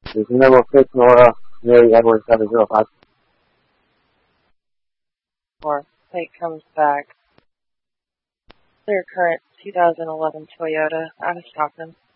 There's number 6 Nora, Mary Edward 705. Or plate comes back. Clear current 2011 Toyota out of Stockton.